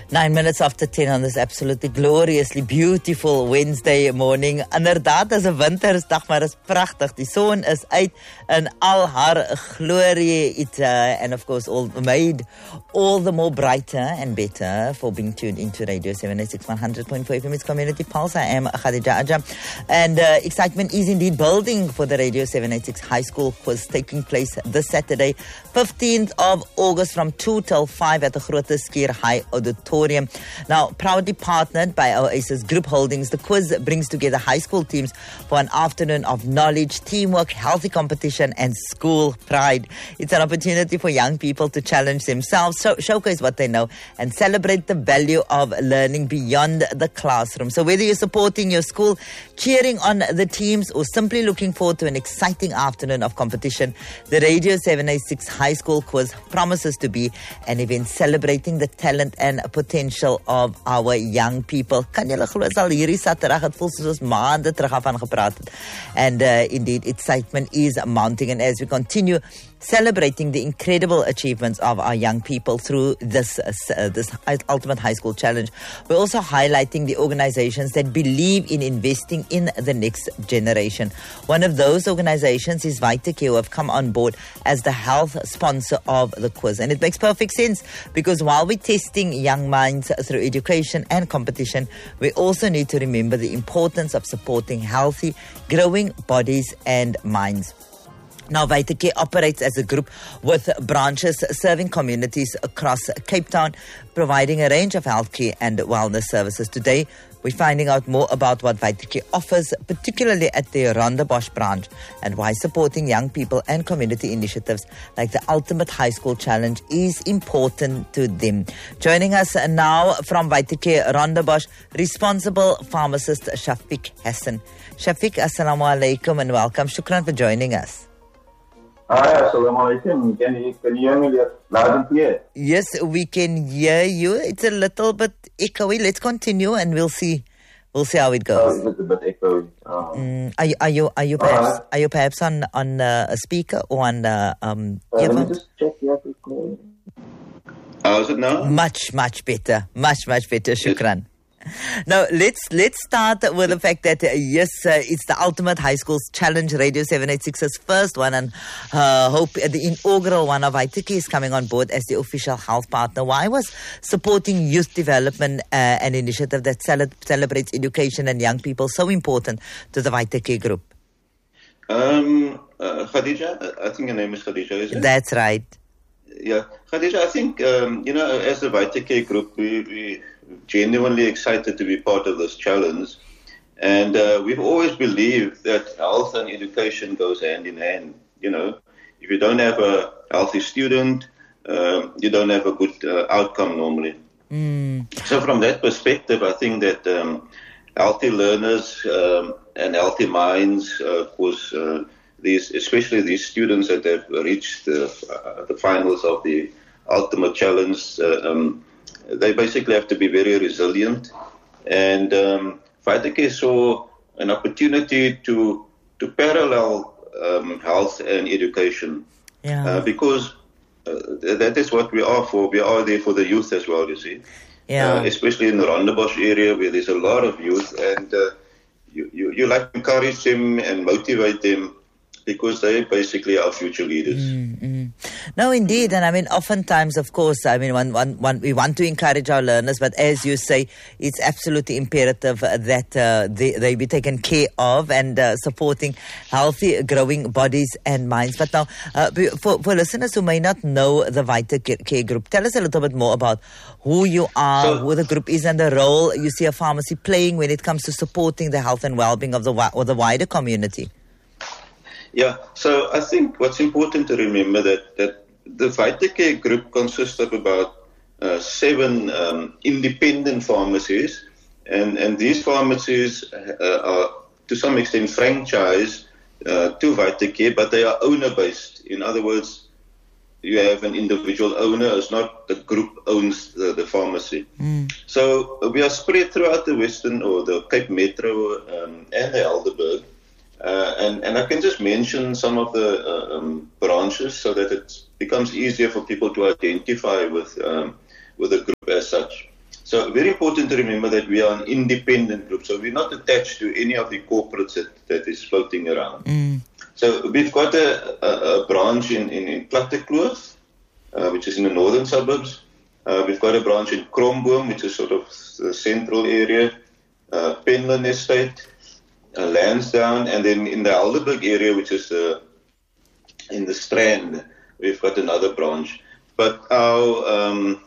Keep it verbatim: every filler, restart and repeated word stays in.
Nine minutes after ten on this absolutely gloriously beautiful Wednesday morning. Inderdaad, is 'n wintersdag, maar is pragtig. Die son is uit in al haar glorie. It, uh, and of course, all made all the more brighter and better for being tuned into Radio seven eighty-six one hundred point four F M. It's Community Pulse. I am Khadija Ajam. And uh, excitement is indeed building for the Radio seven eighty-six High School quiz taking place this Saturday, fifteenth of August from two till five at the Groote Schuur High Auditorium. Now, proudly partnered by our ACES Group Holdings, the quiz brings together high school teams for an afternoon of knowledge, teamwork, healthy competition, and school pride. It's an opportunity for young people to challenge themselves, so showcase what they know, and celebrate the value of learning beyond the classroom. So whether you're supporting your school, cheering on the teams, or simply looking forward to an exciting afternoon of competition, the Radio seven eighty-six High School Quiz promises to be an event celebrating the talent and potential of our young people. Kan julle glo as al hierdie Saterdag, het voel soos ons maande terug af aan gepraat het. And uh, indeed, excitement is mounting. And as we continue celebrating the incredible achievements of our young people through this uh, this Ultimate High School Challenge, we're also highlighting the organizations that believe in investing in the next generation. One of those organizations is Vitac, who have come on board as the health sponsor of the quiz. And it makes perfect sense, because while we're testing young minds through education and competition, we also need to remember the importance of supporting healthy, growing bodies and minds. Now, Vitac operates as a group with branches serving communities across Cape Town, providing a range of healthcare and wellness services. Today, we're finding out more about what Vitac offers, particularly at the Rondebosch branch, and why supporting young people and community initiatives like the Ultimate High School Challenge is important to them. Joining us now from Vitac Rondebosch, responsible pharmacist Shafiq Hassan. Shafiq, assalamu alaikum and welcome. Shukran for joining us. Hi, assalamu alaikum. Can you, can you hear me loud and clear? Yes, we can hear you. It's a little bit echoey. Let's continue and we'll see. We'll see how it goes. Oh, it's a bit echoey. Oh. Mm, are you are you are you perhaps right. are you perhaps on on uh, a speaker or on uh, um? Uh, let me just check here quickly. How is it now? Much much better. Much much better. Shukran. Now, let's let's start with the fact that, uh, yes, uh, it's the Ultimate High School Challenge, Radio seven eighty-six's first one, and uh, hope uh, the inaugural one of Vitac is coming on board as the official health partner. Why was supporting youth development uh, an initiative that cel- celebrates education and young people so important to the Vitac group? Um, uh, Khadija, I think your name is Khadija, is it? That's right. Yeah, Khadija, I think, um, you know, as the Vitac group, we... we genuinely excited to be part of this challenge, and uh, we've always believed that health and education goes hand in hand. You know, if you don't have a healthy student, uh, you don't have a good uh, outcome normally. Mm. So from that perspective, I think that um, healthy learners um, and healthy minds, uh, of course, uh, these, especially these students that have reached the, uh, the finals of the Ultimate Challenge, uh, um, they basically have to be very resilient, and um, Vitac saw an opportunity to to parallel um, health and education, yeah. uh, because uh, that is what we are for. We are there for the youth as well, you see, yeah. uh, especially in the Rondebosch area where there's a lot of youth, and uh, you, you you like to encourage them and motivate them, because they're basically our future leaders. Mm-hmm. No, indeed. And I mean, oftentimes, of course, I mean, one, one, one, we want to encourage our learners, but as you say, it's absolutely imperative that uh, they, they be taken care of, and uh, supporting healthy, growing bodies and minds. But now, uh, for, for listeners who may not know the Vitac Care Group, tell us a little bit more about who you are, so, who the group is, and the role you see a pharmacy playing when it comes to supporting the health and well-being of the or the wider community. Yeah, so I think what's important to remember that, that the Vitac group consists of about uh, seven um, independent pharmacies, and, and these pharmacies uh, are to some extent franchised uh, to Vitac, but they are owner-based. In other words, you have an individual owner, it's not the group owns the, the pharmacy. Mm. So we are spread throughout the Western or the Cape Metro um, and the Helderberg. Uh, and, and I can just mention some of the uh, um, branches so that it becomes easier for people to identify with um, with the group as such. So very important to remember that we are an independent group. So we're not attached to any of the corporates that, that is floating around. Mm. So we've got a, a, a branch in, in, in Plattekloof, uh, which is in the northern suburbs. Uh, we've got a branch in Kromboom, which is sort of the central area, uh, Penland Estate, uh, Lansdowne, and then in the Helderberg area, which is uh, in the Strand, we've got another branch. But our um,